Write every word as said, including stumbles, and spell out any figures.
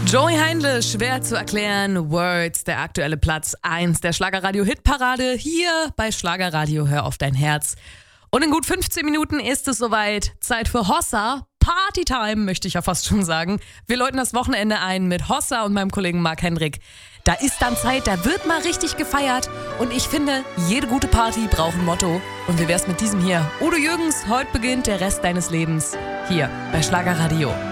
Joey Heindle, schwer zu erklären, Words, der aktuelle Platz eins der Schlagerradio-Hitparade, hier bei Schlagerradio, hör auf dein Herz. Und in gut fünfzehn Minuten ist es soweit, Zeit für Hossa, Partytime, möchte ich ja fast schon sagen. Wir läuten das Wochenende ein mit Hossa und meinem Kollegen Marc Hendrik. Da ist dann Zeit, da wird mal richtig gefeiert und ich finde, jede gute Party braucht ein Motto. Und wie wär's mit diesem hier? Udo Jürgens, heute beginnt der Rest deines Lebens, hier bei Schlagerradio.